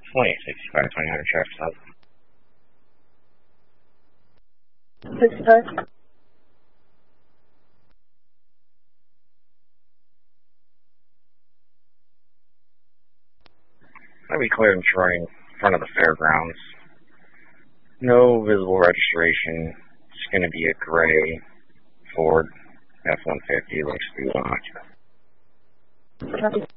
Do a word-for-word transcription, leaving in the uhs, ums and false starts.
twenty, sixty-five, twenty-nine, traffic stop. sixty-five. I'll be cleared and showing in front of the fairgrounds. No visible registration. It's going to be a gray Ford F one fifty, looks to be locked. Copy.